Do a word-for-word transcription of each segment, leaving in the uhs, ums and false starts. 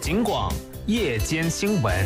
警广夜间新闻。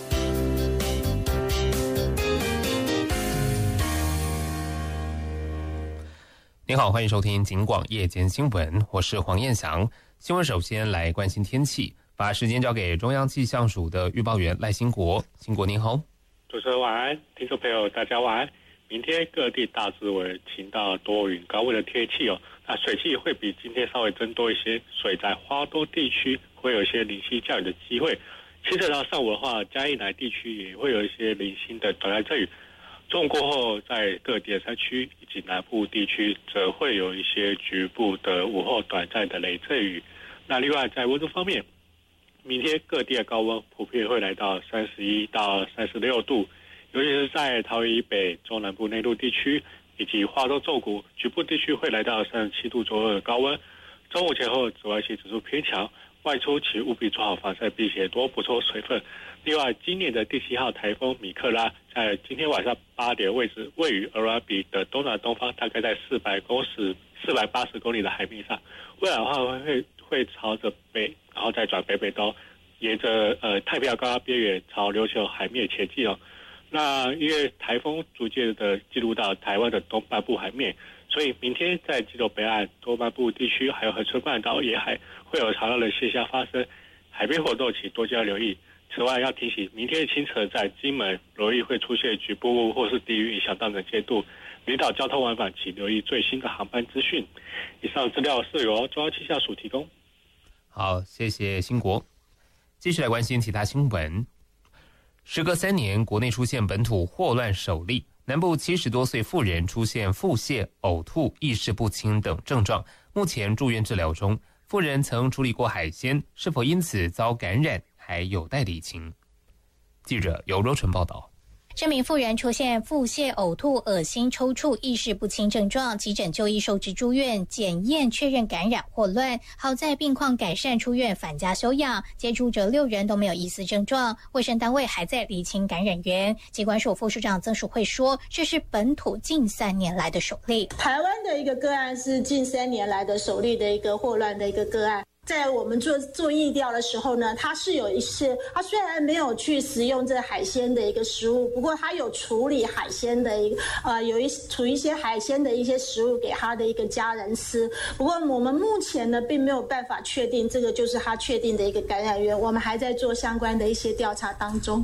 您好，欢迎收听警广夜间新闻，我是黄彦翔。新闻首先来关心天气，把时间交给中央气象署的预报员赖兴国。兴国您好。 主持人晚安，听众朋友大家晚安。明天各地大致为晴到多云高温的天气哦，那水汽会比今天稍微增多一些，所以在花东地区会有一些零星降雨的机会。清晨到上午的话，嘉义南地区也会有一些零星的短暂阵雨。中午过后，在各地的山区以及南部地区，则会有一些局部的午后短暂的雷阵雨。那另外在温度方面，明天各地的高温普遍会来到三十一到三十六度，尤其是在桃园以北、中南部内陆地区以及花东纵谷局部地区会来到三十七度左右的高温。中午前后紫外线指数偏强，外出请务必做好防晒，并且多补充水分。另外，今年的第七号台风米克拉在今天晚上八点位置，位于俄罗比的东南东方，大概在四百公尺、四百八十公里的海面上。未来的话会会朝着北，然后再转北北东，沿着呃太平洋高压边缘朝琉球海面前进哦。那因为台风逐渐的进入到台湾的东半部海面，所以明天在基隆北岸、东半部地区还有恒春半岛沿海会有潮浪的现象发生，海边活动请多加留意。此外，要提醒，明天清晨在金门容易会出现局部或是低雨，影响到能见度。离岛交通往返，请留意最新的航班资讯。以上资料是由中央气象署提供。 好，谢谢兴国。继续来关心其他新闻。时隔三年，国内出现本土霍乱首例，南部七十多岁妇人出现腹泻、呕吐、意识不清等症状，目前住院治疗中。妇人曾处理过海鲜，是否因此遭感染，还有待厘清。记者尤若纯报道。 这名妇人出现腹泻、呕吐、恶心、抽搐、意识不清症状，急诊就医受治住院，检验确认感染霍乱，好在病况改善，出院返家休养。接触者六人都没有疑似症状，卫生单位还在厘清感染源。疾管署副署长曾淑慧说，这是本土近三年来的首例。 台湾的一个个案是近三年来的首例的一个霍乱的一个个案。在我们做做疫调的时候呢，它是有一些，它虽然没有去食用这海鲜的一个食物，不过它有处理海鲜的一个呃，有一处一些海鲜的一些食物给他的一个家人吃。不过我们目前呢，并没有办法确定这个就是他确定的一个感染源，我们还在做相关的一些调查当中。